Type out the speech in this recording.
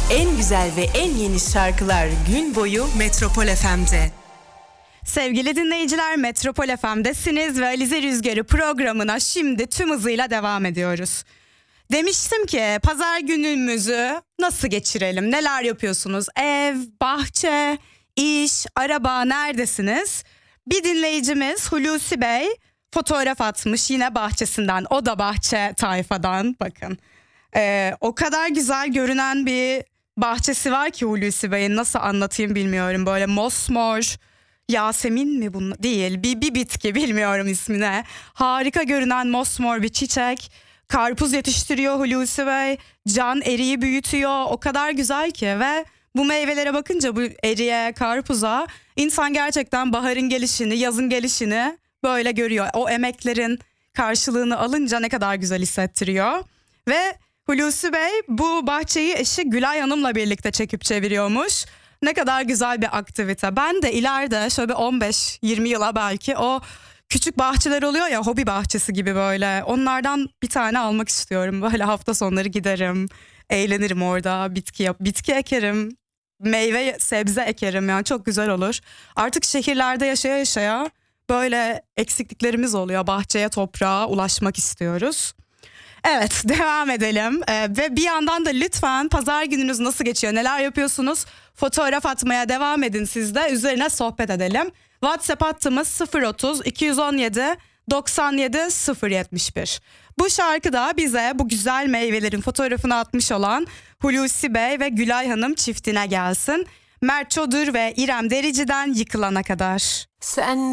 En güzel ve en yeni şarkılar gün boyu Metropol FM'de. Sevgili dinleyiciler, Metropol FM'desiniz ve Alize Rüzgarı programına şimdi tüm hızıyla devam ediyoruz. Demiştim ki pazar günümüzü nasıl geçirelim, neler yapıyorsunuz? Ev, bahçe, iş, araba, neredesiniz? Bir dinleyicimiz Hulusi Bey fotoğraf atmış yine bahçesinden, o da bahçe tayfadan, bakın. O kadar güzel görünen bir bahçesi var ki Hulusi Bey'in, nasıl anlatayım bilmiyorum, böyle mosmor, Yasemin mi bunun? Değil, bir bitki, bilmiyorum ismine. Harika görünen mosmor bir çiçek. Karpuz yetiştiriyor Hulusi Bey. Can eriği büyütüyor. O kadar güzel ki ve bu meyvelere bakınca, bu eriğe, karpuza, insan gerçekten baharın gelişini, yazın gelişini böyle görüyor. O emeklerin karşılığını alınca ne kadar güzel hissettiriyor. Ve Hulusi Bey bu bahçeyi eşi Gülay Hanım'la birlikte çekip çeviriyormuş. Ne kadar güzel bir aktivite. Ben de ileride şöyle 15-20 yıla belki o küçük bahçeler oluyor ya, hobi bahçesi gibi böyle. Onlardan bir tane almak istiyorum. Böyle hafta sonları giderim, eğlenirim orada, bitki ekerim, meyve sebze ekerim, yani çok güzel olur. Artık şehirlerde yaşaya yaşaya böyle eksikliklerimiz oluyor. Bahçeye, toprağa ulaşmak istiyoruz. Evet, devam edelim ve bir yandan da lütfen pazar gününüz nasıl geçiyor, neler yapıyorsunuz, fotoğraf atmaya devam edin, siz de üzerine sohbet edelim. WhatsApp hattımız 030 217 97 071. Bu şarkıda bize bu güzel meyvelerin fotoğrafını atmış olan Hulusi Bey ve Gülay Hanım çiftine gelsin. Mert Çodur ve İrem Derici'den Yıkılana Kadar. Sen